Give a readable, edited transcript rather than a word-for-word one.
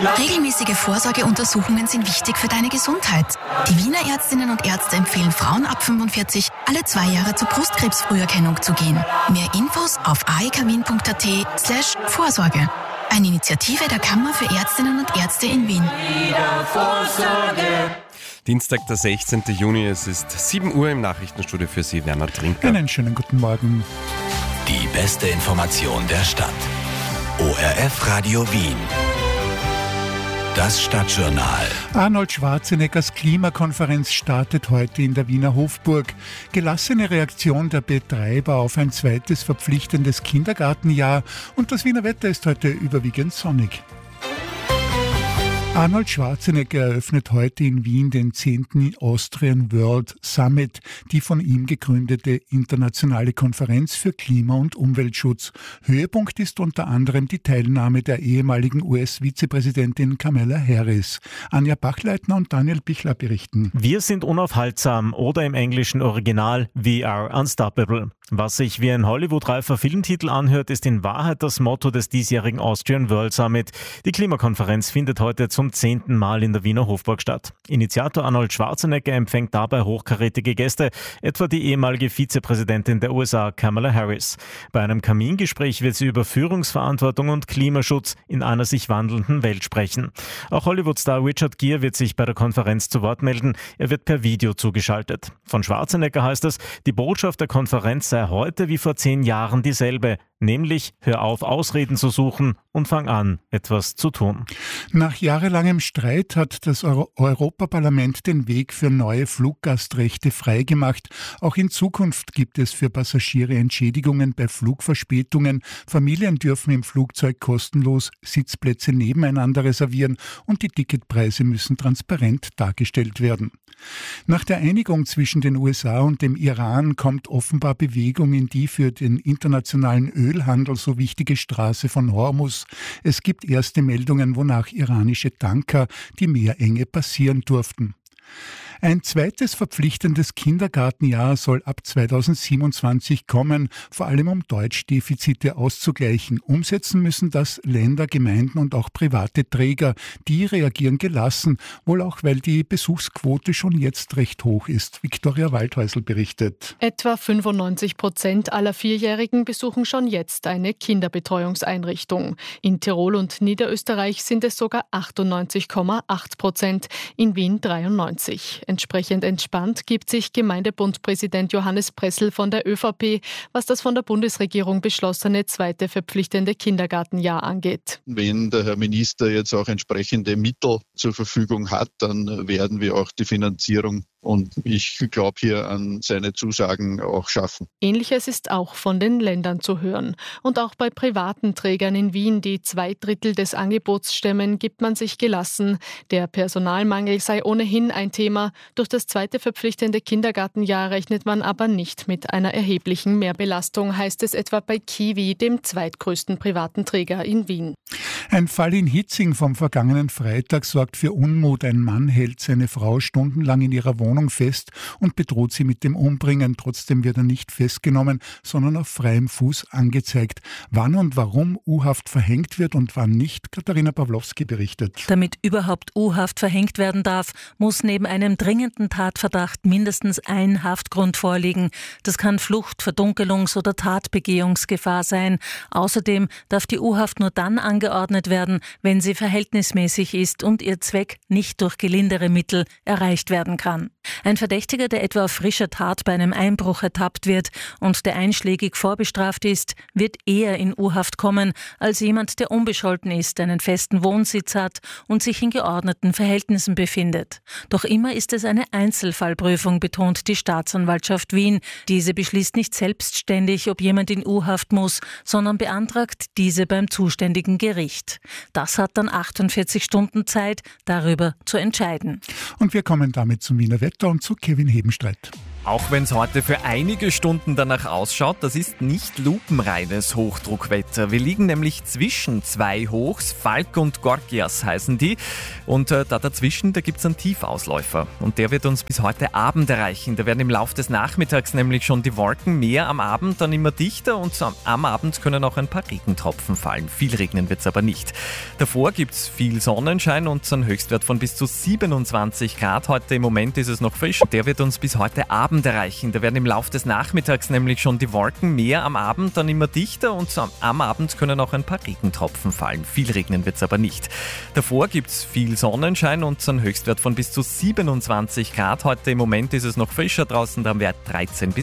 Regelmäßige Vorsorgeuntersuchungen sind wichtig für deine Gesundheit. Die Wiener Ärztinnen und Ärzte empfehlen Frauen ab 45 alle 2 Jahre zur Brustkrebsfrüherkennung zu gehen. Mehr Infos auf aekwien.at/Vorsorge. Eine Initiative der Kammer für Ärztinnen und Ärzte in Wien. Dienstag, der 16. Juni, es ist 7 Uhr im Nachrichtenstudio für Sie, Werner Trinker. Einen schönen guten Morgen. Die beste Information der Stadt. ORF Radio Wien. Das Stadtjournal. Arnold Schwarzeneggers Klimakonferenz startet heute in der Wiener Hofburg. Gelassene Reaktion der Betreiber auf ein zweites verpflichtendes Kindergartenjahr und das Wiener Wetter ist heute überwiegend sonnig. Arnold Schwarzenegger eröffnet heute in Wien den 10. Austrian World Summit, die von ihm gegründete internationale Konferenz für Klima- und Umweltschutz. Höhepunkt ist unter anderem die Teilnahme der ehemaligen US-Vizepräsidentin Kamala Harris. Anja Bachleitner und Daniel Bichler berichten. Wir sind unaufhaltsam oder im englischen Original We are unstoppable. Was sich wie ein Hollywood-reifer Filmtitel anhört, ist in Wahrheit das Motto des diesjährigen Austrian World Summit. Die Klimakonferenz findet heute zum 10. Mal in der Wiener Hofburg statt. Initiator Arnold Schwarzenegger empfängt dabei hochkarätige Gäste, etwa die ehemalige Vizepräsidentin der USA Kamala Harris. Bei einem Kamingespräch wird sie über Führungsverantwortung und Klimaschutz in einer sich wandelnden Welt sprechen. Auch Hollywood-Star Richard Gere wird sich bei der Konferenz zu Wort melden. Er wird per Video zugeschaltet. Von Schwarzenegger heißt es, die Botschaft der Konferenz sei heute wie vor 10 Jahren dieselbe, nämlich hör auf, Ausreden zu suchen und fang an, etwas zu tun. Nach jahrelangem Streit hat das Europaparlament den Weg für neue Fluggastrechte freigemacht. Auch in Zukunft gibt es für Passagiere Entschädigungen bei Flugverspätungen. Familien dürfen im Flugzeug kostenlos Sitzplätze nebeneinander reservieren und die Ticketpreise müssen transparent dargestellt werden. Nach der Einigung zwischen den USA und dem Iran kommt offenbar Bewegung in die für den internationalen Ölhandel so wichtige Straße von Hormuz. Es gibt erste Meldungen, wonach iranische Tanker die Meerenge passieren durften. Ein zweites verpflichtendes Kindergartenjahr soll ab 2027 kommen, vor allem um Deutschdefizite auszugleichen. Umsetzen müssen das Länder, Gemeinden und auch private Träger. Die reagieren gelassen, wohl auch, weil die Besuchsquote schon jetzt recht hoch ist. Viktoria Waldhäusl berichtet. Etwa 95% aller Vierjährigen besuchen schon jetzt eine Kinderbetreuungseinrichtung. In Tirol und Niederösterreich sind es sogar 98,8%, in Wien 93%. Entsprechend entspannt gibt sich Gemeindebundpräsident Johannes Pressl von der ÖVP, was das von der Bundesregierung beschlossene zweite verpflichtende Kindergartenjahr angeht. Wenn der Herr Minister jetzt auch entsprechende Mittel zur Verfügung hat, dann werden wir auch die Finanzierung und ich glaube hier an seine Zusagen auch schaffen. Ähnliches ist auch von den Ländern zu hören. Und auch bei privaten Trägern in Wien, die 2/3 des Angebots stemmen, gibt man sich gelassen. Der Personalmangel sei ohnehin ein Thema. Durch das zweite verpflichtende Kindergartenjahr rechnet man aber nicht mit einer erheblichen Mehrbelastung, heißt es etwa bei Kiwi, dem zweitgrößten privaten Träger in Wien. Ein Fall in Hitzing vom vergangenen Freitag sorgt für Unmut. Ein Mann hält seine Frau stundenlang in ihrer Wohnung fest und bedroht sie mit dem Umbringen. Trotzdem wird er nicht festgenommen, sondern auf freiem Fuß angezeigt. Wann und warum U-Haft verhängt wird und wann nicht, Katharina Pawlowski berichtet. Damit überhaupt U-Haft verhängt werden darf, muss neben einem dringenden Tatverdacht mindestens ein Haftgrund vorliegen. Das kann Flucht, Verdunkelungs- oder Tatbegehungsgefahr sein. Außerdem darf die U-Haft nur dann angeordnet werden, wenn sie verhältnismäßig ist und ihr Zweck nicht durch gelindere Mittel erreicht werden kann. Ein Verdächtiger, der etwa auf frischer Tat bei einem Einbruch ertappt wird und der einschlägig vorbestraft ist, wird eher in U-Haft kommen als jemand, der unbescholten ist, einen festen Wohnsitz hat und sich in geordneten Verhältnissen befindet. Doch immer ist es eine Einzelfallprüfung, betont die Staatsanwaltschaft Wien. Diese beschließt nicht selbstständig, ob jemand in U-Haft muss, sondern beantragt diese beim zuständigen Gericht. Das hat dann 48 Stunden Zeit, darüber zu entscheiden. Und wir kommen damit zum Wiener Wetter und zu Kevin Hebenstreit. Auch wenn es heute für einige Stunden danach ausschaut, das ist nicht lupenreines Hochdruckwetter. Wir liegen nämlich zwischen zwei Hochs, Falk und Gorgias heißen die. Und da dazwischen, da gibt es einen Tiefausläufer. Und der wird uns bis heute Abend erreichen. Da werden im Laufe des Nachmittags nämlich schon die Wolken mehr, am Abend dann immer dichter und am Abend können auch ein paar Regentropfen fallen. Viel regnen wird es aber nicht. Davor gibt es viel Sonnenschein und einen Höchstwert von bis zu 27 Grad. Heute im Moment ist es noch frisch. Der wird uns bis heute Abend erreichen. Da werden im Laufe des Nachmittags nämlich schon die Wolken mehr, am Abend dann immer dichter und am Abend können auch ein paar Regentropfen fallen. Viel regnen wird es aber nicht. Davor gibt es viel Sonnenschein und einen Höchstwert von bis zu 27 Grad. Heute im Moment ist es noch frischer draußen, da haben wir 13 bis